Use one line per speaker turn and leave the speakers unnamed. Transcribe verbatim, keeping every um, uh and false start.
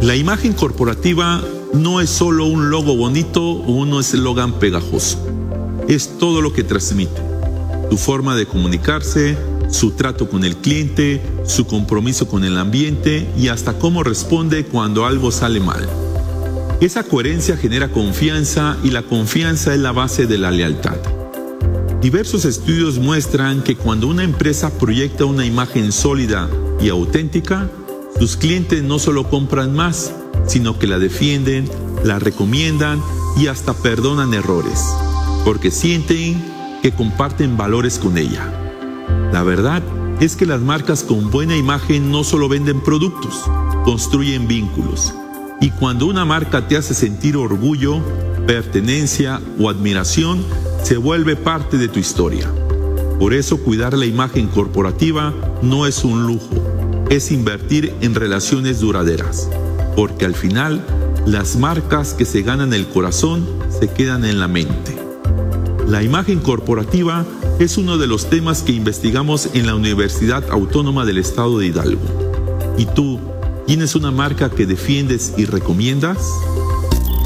La imagen corporativa no es solo un logo bonito o un eslogan pegajoso. Es todo lo que transmite. Su forma de comunicarse, su trato con el cliente, su compromiso con el ambiente y hasta cómo responde cuando algo sale mal. Esa coherencia genera confianza y la confianza es la base de la lealtad. Diversos estudios muestran que cuando una empresa proyecta una imagen sólida y auténtica, sus clientes no solo compran más, sino que la defienden, la recomiendan y hasta perdonan errores, porque sienten que comparten valores con ella. La verdad es que las marcas con buena imagen no solo venden productos, construyen vínculos. Y cuando una marca te hace sentir orgullo, pertenencia o admiración, se vuelve parte de tu historia. Por eso cuidar la imagen corporativa no es un lujo, es invertir en relaciones duraderas. Porque al final, las marcas que se ganan el corazón se quedan en la mente. La imagen corporativa es uno de los temas que investigamos en la Universidad Autónoma del Estado de Hidalgo. ¿Y tú, tienes una marca que defiendes y recomiendas?